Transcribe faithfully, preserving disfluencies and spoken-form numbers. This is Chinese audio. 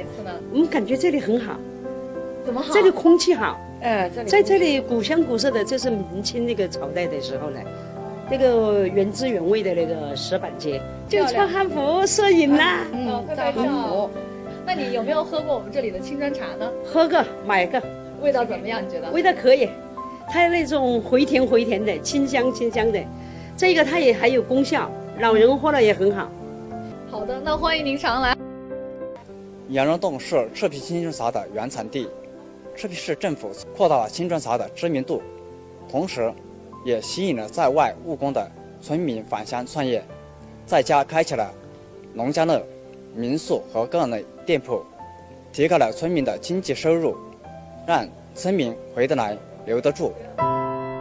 次呢？ 我们感觉这里很好， 怎么好？ 这里空气好。 哎，这里在这里古香古色的，这是明清那个朝代的时候呢，这个原汁原味的那个石板街，就穿汉服摄影啦， 嗯，拍拍照。那你有没有喝过我们这里的青砖茶呢？ 喝个买个， 味道怎么样？你觉得？ 味道可以，它那种回甜回甜的，清香清香的，这个它也还有功效，老人喝了也很好。 好的，那欢迎您常来。 羊肉洞是赤皮青砖茶的原产地，赤皮市政府扩大了青砖茶的知名度，同时也吸引了在外务工的村民返乡创业，在家开启了农家乐、民宿和个人的店铺，提高了村民的经济收入，让村民回得来留得住。